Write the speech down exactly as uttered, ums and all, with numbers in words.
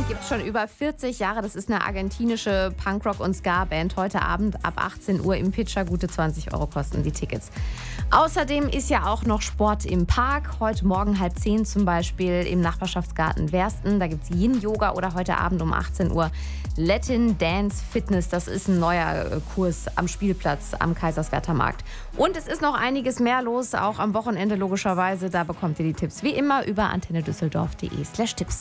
Gibt es schon über vierzig Jahre. Das ist eine argentinische Punkrock- und Ska-Band. Heute Abend ab achtzehn Uhr im Pitcher. Gute zwanzig Euro kosten die Tickets. Außerdem ist ja auch noch Sport im Park. Heute Morgen halb zehn zum Beispiel im Nachbarschaftsgarten Wersten. Da gibt es Yin-Yoga oder heute Abend um achtzehn Uhr Latin Dance Fitness. Das ist ein neuer Kurs am Spielplatz am Kaiserswerther Markt. Und es ist noch einiges mehr los, auch am Wochenende logischerweise. Da bekommt ihr die Tipps wie immer über antennedüsseldorf punkt de slash Tipps.